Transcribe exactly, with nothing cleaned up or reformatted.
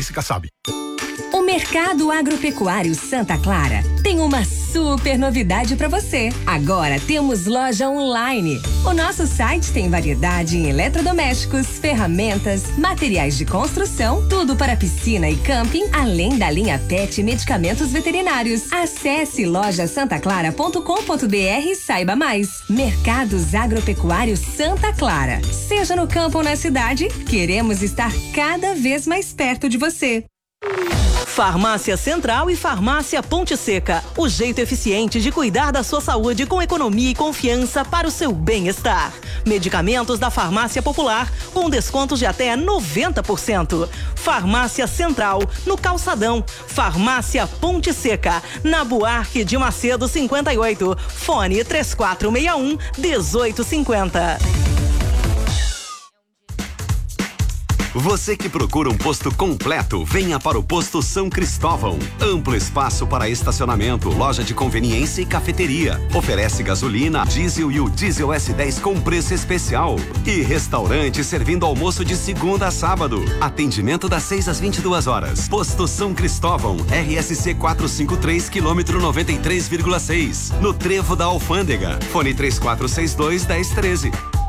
Esse Kassab. O Mercado Agropecuário Santa Clara tem uma super novidade para você. Agora temos loja online. O nosso site tem variedade em eletrodomésticos, ferramentas, materiais de construção, tudo para piscina e camping, além da linha pet e medicamentos veterinários. Acesse loja santa clara ponto com ponto br e saiba mais. Mercados Agropecuários Santa Clara. Seja no campo ou na cidade, queremos estar cada vez mais perto de você. Farmácia Central e Farmácia Ponte Seca. O jeito eficiente de cuidar da sua saúde com economia e confiança para o seu bem-estar. Medicamentos da Farmácia Popular com descontos de até noventa por cento. Farmácia Central, no Calçadão. Farmácia Ponte Seca, na Buarque de Macedo cinquenta e oito. Fone três quatro seis um, um oito cinco zero. Você que procura um posto completo, venha para o Posto São Cristóvão. Amplo espaço para estacionamento, loja de conveniência e cafeteria. Oferece gasolina, diesel e o diesel S dez com preço especial. E restaurante servindo almoço de segunda a sábado. Atendimento das seis às vinte e duas horas. Posto São Cristóvão, R S C quatrocentos e cinquenta e três, quilômetro noventa e três vírgula seis. No Trevo da Alfândega. Fone três quatro seis dois, um zero um três.